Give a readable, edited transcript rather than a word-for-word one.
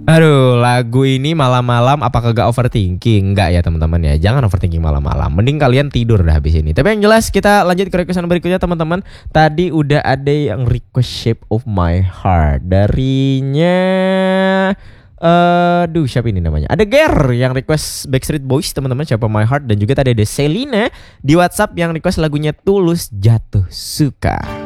Aduh, lagu ini malam-malam apakah gak overthinking? Enggak ya teman-teman ya. Jangan overthinking malam-malam. Mending kalian tidur dah habis ini. Tapi yang jelas kita lanjut ke requestan berikutnya teman-teman. Tadi udah ada yang request Shape of My Heart darinya siapa ini namanya? Ada Ger yang request Backstreet Boys teman-teman, Shape of My Heart. Dan juga tadi ada Selina di WhatsApp yang request lagunya Tulus Jatuh Suka.